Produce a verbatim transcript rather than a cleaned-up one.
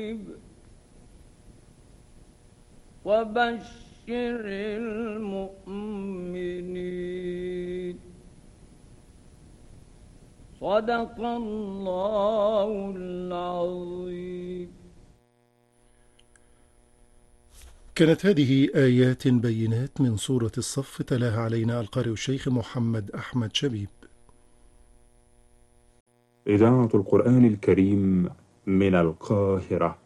وبشر المؤمنين. صدق الله العظيم. كانت هذه آيات بينات من سورة الصف، تلاها علينا القارئ الشيخ محمد أحمد شبيب. إذاعة القرآن الكريم من القاهرة.